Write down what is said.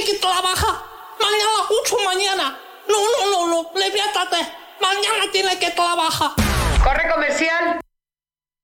que trabajar. Mañana a las 8 mañana. No, levántate. Mañana tiene que trabajar. Corre comercial.